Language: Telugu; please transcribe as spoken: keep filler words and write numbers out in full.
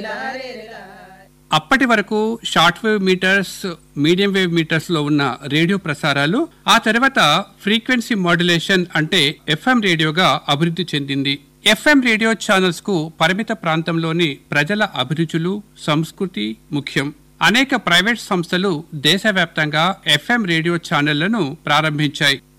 అప్పటి వరకు short wave metres, medium wave metres లో ఉన్న రేడియో ప్రసారాలు ఆ తర్వాత ఫ్రీక్వెన్సీ మాడ్యులేషన్ అంటే ఎఫ్ఎం రేడియోగా అభివృద్ధి చెందింది. ఎఫ్ఎం రేడియో ఛానల్స్ కు పరిమిత ప్రాంతంలోని ప్రజల అభిరుచులు, సంస్కృతి ముఖ్యం. అనేక ప్రైవేట్ సంస్థలు దేశవ్యాప్తంగా ఎఫ్ఎం రేడియో ఛానళ్లను ప్రారంభించాయి.